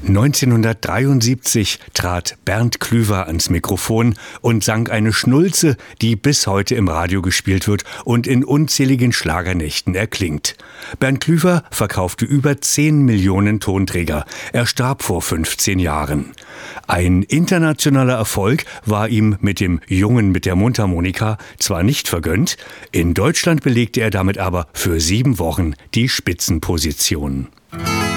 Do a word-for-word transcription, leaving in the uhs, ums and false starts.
neunzehnhundertdreiundsiebzig trat Bernd Klüver ans Mikrofon und sang eine Schnulze, die bis heute im Radio gespielt wird und in unzähligen Schlagernächten erklingt. Bernd Klüver verkaufte über zehn Millionen Tonträger. Er starb vor fünfzehn Jahren. Ein internationaler Erfolg war ihm mit dem Jungen mit der Mundharmonika zwar nicht vergönnt, in Deutschland belegte er damit aber für sieben Wochen die Spitzenposition.